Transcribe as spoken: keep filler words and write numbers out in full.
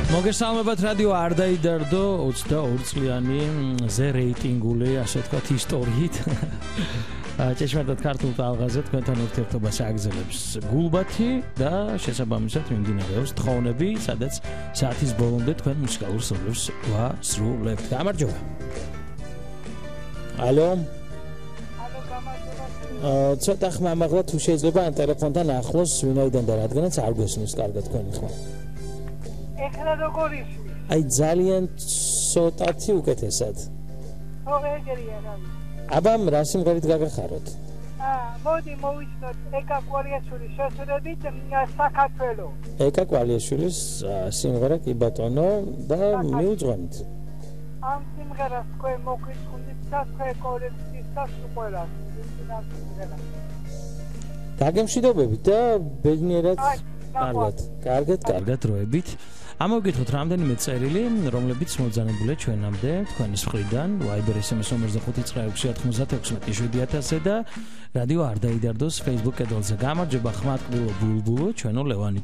მოგესალმებათ რადიო არ დაიდარდო ოცდაორი წლიანი ზე რეიტინგული, ასე ვთქვათ, ისტორიით. ჭეშმარიტად ქართულ ტალღაზე თქვენთან ურთიერთობას აგრძელებს გულბათი და შესაბამისად მიმდინარეობს თხოვნები, სადაც საათის ბოლომდე თქვენ მუსიკალურ სურვილს ვასრულებთ. გამარჯობა. ალო. ალო, გამარჯობა. ცოტა ხმა მაღლა თუ შეიძლება ან ტელეფონთან ახლოს ვინაიდან და რადგანაც არ გვესმის კარგად თქვენი ხმა. ეხლა როგორ ისმის? აი ძალიან ცოტათი უკეთესად. ხო, ეგრეა რა. აბა რა სიმღერით გაგახაროთ? აა, მოდი მოვიცნოთ ეკა კვალიაშვილის შესრულებით საქართველო. ეკა კვალიაშვილის სიმღერა კი ბატონო და მივუძღვენთ. ამ სიმღერას თქვენ მოგიწყუნდით სასხე კოლექტივის სასუყველას. დაგემშვიდობებით და ბედნიერად კარგად, კარგად, კარგად დროებით. ამოვგითხოთ რამდენიმე წერილი, რომლებიც მოგზავნებულია ჩვენამდე თქვენის მხრიდან, Viber ეს ემ ეს ნომერზე ხუთი ცხრა ექვსი ათი შვიდი ათასი და რადიო არ დაიდარდოს Facebook კედელზე. გამარჯობა ხმატყვილო ბულბულო, ჩვენო ლევანი